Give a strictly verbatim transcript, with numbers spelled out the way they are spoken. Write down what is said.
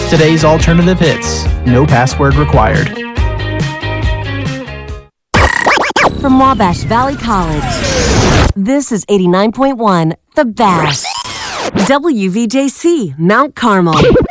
Today's alternative hits. No password required. From Wabash Valley College, this is eighty-nine point one, The Best. W V J C, Mount Carmel.